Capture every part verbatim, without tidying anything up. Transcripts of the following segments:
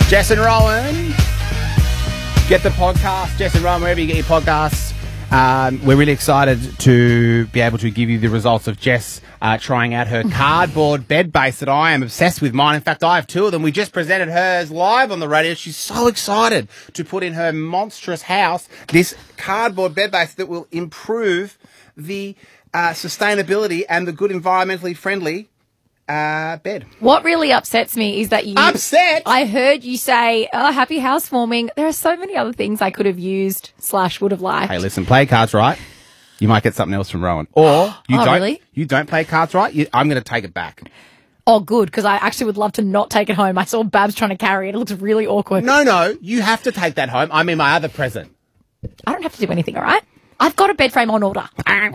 Jess and Rowan. Get the podcast, Jess and Rowan, wherever you get your podcasts. Um, we're really excited to be able to give you the results of Jess uh, trying out her cardboard bed base that I am obsessed with mine. In fact, I have two of them. We just presented hers live on the radio. She's so excited to put in her monstrous house this cardboard bed base that will improve the uh, sustainability and the good environmentally friendly Uh, bed. What really upsets me is that you... Upset? I heard you say, oh, happy housewarming. There are so many other things I could have used slash would have liked. Hey, listen, play cards right. You might get something else from Rowan. Or you Oh, don't really? You don't play cards right, you, I'm going to take it back. Oh, good, because I actually would love to not take it home. I saw Babs trying to carry it. It looks really awkward. No, no, you have to take that home. I mean, my other present. I don't have to do anything, all right? I've got a bed frame on order.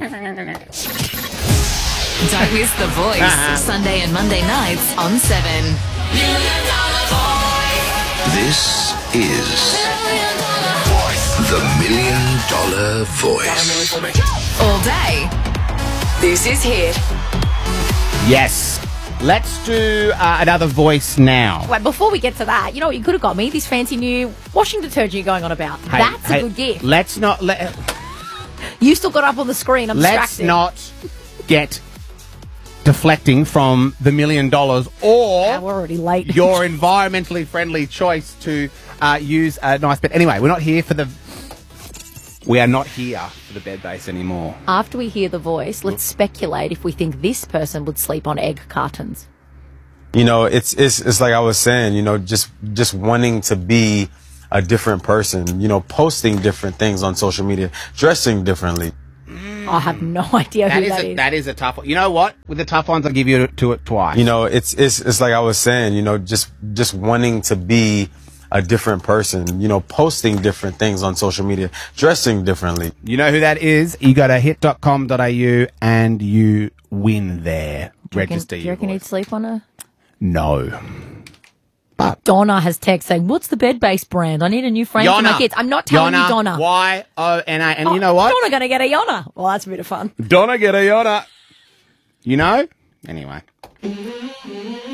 Don't miss The Voice, Sunday and Monday nights on seven. Million Dollar Voice. This is the Million Dollar Voice. All day. This is Hit. Yes. Let's do uh, another voice now. Wait, before we get to that, you know what you could have got me? This fancy new washing detergent you're going on about. Hey, That's hey, a good gift. Let's not let. You still got up on the screen. I'm Let's distracted. not get deflecting from the million dollars or Yeah, we're already late. your environmentally friendly choice to uh, use a nice bed. Anyway, we're not here for the. We are not here for the bed base anymore. After we hear the voice, let's speculate if we think this person would sleep on egg cartons. You know, it's it's it's like I was saying, you know, just just wanting to be a different person, you know, posting different things on social media, dressing differently. I have no idea That who is that a, is. that is a tough one. You know what? With the tough ones, I'll give you to it twice. You know, it's it's it's like I was saying, you know, just just wanting to be a different person, you know, posting different things on social media, dressing differently. You know who that is? You go to hit dot com dot a u and you win there. Do you reckon- Register Do you your reckon he'd voice. sleep on a... No. Donna has text saying, what's the bed base brand? I need a new frame for my kids. I'm not telling you Donna. Y O N A. And Oh, you know what? Donna going to get a Yonna. Well, that's a bit of fun. Donna get a Yona. You know? Anyway.